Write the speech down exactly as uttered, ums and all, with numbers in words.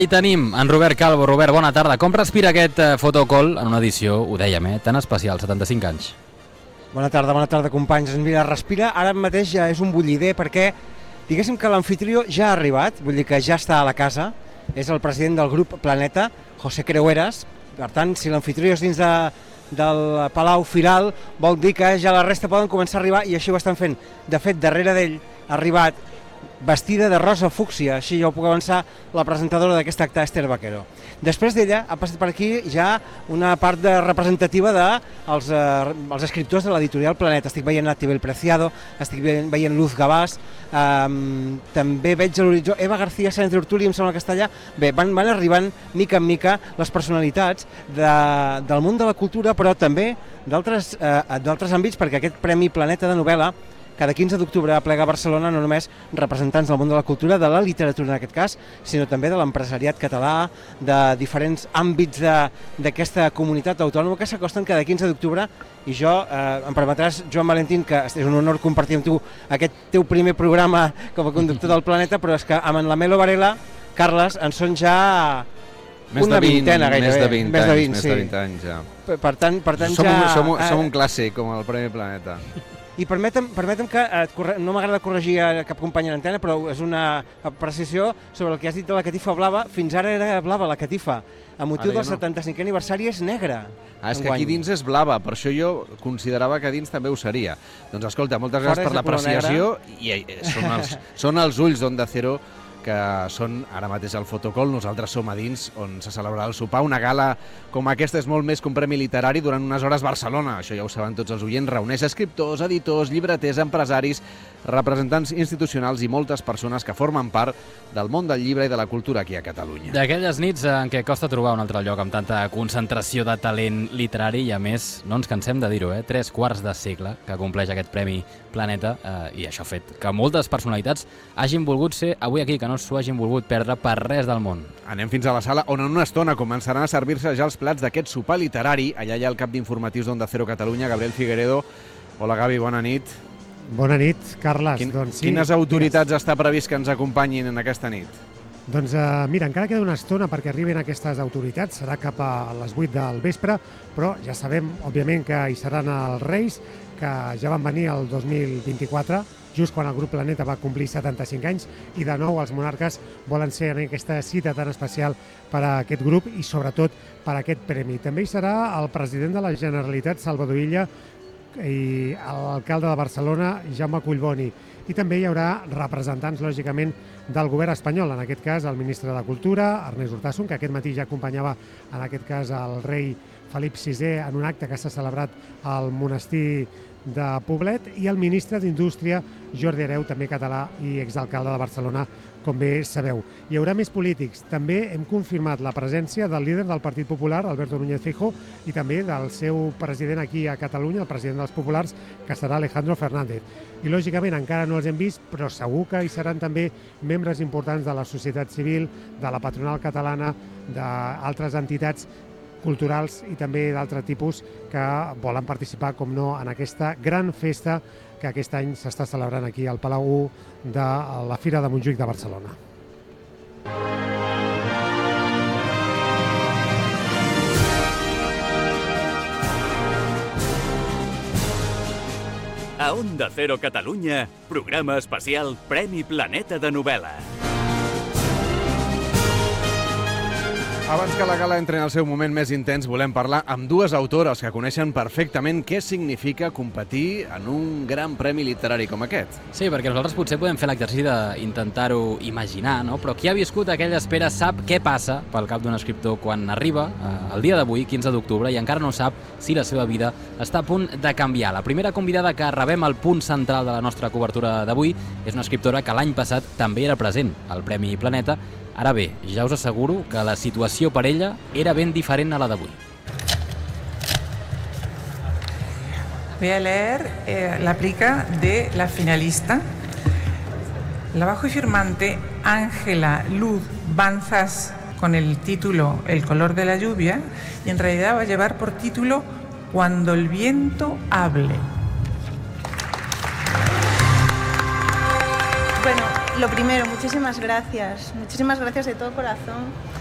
I tenim en Robert Calvo. Robert, bona tarda. Com respira aquest fotocall en una edició, ho dèiem, eh, tan especial, setanta-cinc anys? Bona tarda, bona tarda, companys. Mira, respira, ara mateix ja és un bullider perquè diguéssim que l'amfitrió ja ha arribat, vull dir que ja està a la casa, és el president del grup Planeta, José Creueras. Per tant, si l'amfitrió és dins de, del Palau Firal, vol dir que ja la resta poden començar a arribar i així ho estan fent. De fet, darrere d'ell ha arribat vestida de rosa fúcsia, així ja ho puc avançar, la presentadora d'aquest acte, Esther Vaquero. Després d'ella ha passat per aquí ja una part de representativa dels de eh, els escriptors de l'editorial Planeta. Estic veient a Tibel Preciado, estic veient Luz Gabàs, eh, també veig a l'horitzó Eva García Sáenz de Urtuli, em sembla que està allà. Bé, van, van arribant mica en mica les personalitats de, del món de la cultura, però també d'altres eh, d'altres àmbits, perquè aquest Premi Planeta de novel·la cada quinze d'octubre aplega a Barcelona no només representants del món de la cultura, de la literatura en aquest cas, sinó també de l'empresariat català, de diferents àmbits d'aquesta comunitat autònoma que s'acosten cada quinze d'octubre. I jo, eh, em permetràs, Joan Valentín, que és un honor compartir amb tu aquest teu primer programa com a conductor del Planeta, però és que amb en la Melo Varela, Carles, en són ja Més una de vint, vintena gairebé. Més de vint, més de vint, anys, sí. més de vint anys, ja. Per tant, per tant som, ja... un, som, som un clàssic, com el Premi Planeta. I permetem, permetem que, eh, no m'agrada corregir a cap company en antena, però és una precisió sobre el que has dit de la catifa blava. Fins ara era blava la catifa. A motiu del setanta-cinquè aniversari és negra. Ah, és que aquí dins és blava, per això jo considerava que dins també ho seria. Doncs escolta, moltes gràcies per l'apreciació. I són els, són els ulls d'Onda Cero, que són ara mateix al fotocall. Nosaltres som a dins, on se celebrarà el sopar. Una gala com aquesta és molt més que un premi literari durant unes hores a Barcelona. Això ja ho saben tots els oients. Reuneix escriptors, editors, llibreters, empresaris, representants institucionals i moltes persones que formen part del món del llibre i de la cultura aquí a Catalunya. D'aquelles nits en què costa trobar un altre lloc amb tanta concentració de talent literari i, a més, no ens cansem de dir-ho, eh? tres quarts de segle que compleix aquest Premi Planeta eh, i això ha fet que moltes personalitats hagin volgut ser avui aquí, que no s'ho hagin volgut perdre per res del món. Anem fins a la sala on en una estona començaran a servir-se ja els plats d'aquest sopar literari. Allà hi ha el cap d'informatius d'Onda Cero Catalunya, Gabriel Figueredo. Hola, Gavi, bona nit. Bona nit, Carles. Quin, doncs, sí, quines autoritats està previst que ens acompanyin en aquesta nit? Doncs uh, mira, encara queda una estona perquè arribin aquestes autoritats, serà cap a les vuit del vespre, però ja sabem, òbviament, que hi seran els Reis, que ja van venir el dos mil vint-i-quatre, just quan el grup Planeta va complir setanta-cinc anys, i de nou els monarques volen ser en aquesta cita tan especial per a aquest grup i sobretot per a aquest premi. També hi serà el president de la Generalitat, Salvador Illa, i l'alcalde de Barcelona, Jaume Collboni. I també hi haurà representants, lògicament, del govern espanyol, en aquest cas el ministre de Cultura, Ernest Urtasun, que aquest matí ja acompanyava, en aquest cas, el rei Felip sisè en un acte que s'ha celebrat al monestir de Poblet, i el ministre d'Indústria, Jordi Hereu, també català i exalcalde de Barcelona, com bé sabeu. Hi haurà més polítics. També hem confirmat la presència del líder del Partit Popular, Alberto Núñez Feijóo, i també del seu president aquí a Catalunya, el president dels Populars, que serà Alejandro Fernández. I, lògicament, encara no els hem vist, però segur que hi seran també membres importants de la societat civil, de la patronal catalana, d'altres entitats culturals i també d'altre tipus que volen participar, com no, en aquesta gran festa que aquest any s'està celebrant aquí al Palau u de la Fira de Montjuïc de Barcelona. A Onda Cero Catalunya, programa especial Premi Planeta de novel·la. Abans que la gala entri en el seu moment més intens, volem parlar amb dues autores que coneixen perfectament què significa competir en un gran premi literari com aquest. Sí, perquè nosaltres potser podem fer l'exercici d'intentar-ho imaginar, no? Però qui ha viscut aquella espera sap què passa pel cap d'un escriptor quan arriba eh, el dia d'avui, quinze d'octubre, i encara no sap si la seva vida està a punt de canviar. La primera convidada que rebem al punt central de la nostra cobertura d'avui és una escriptora que l'any passat també era present al Premi Planeta. Ara bé, ja us asseguro que la situació per ella era ben diferent a la d'avui. Voy a leer eh, la plica de la finalista. La bajo y firmante Ángela Luz Banzas, con el título El color de la lluvia, y en realidad va a llevar por título Cuando el viento hable. Bueno, lo primero, muchísimas gracias. Muchísimas gracias de todo corazón